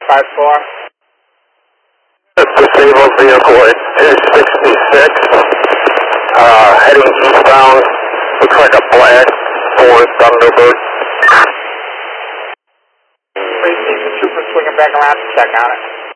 5-4. Disabled vehicle at 266, heading eastbound, looks like a black Ford Thunderbird. Please see the trooper swinging back around to check on it.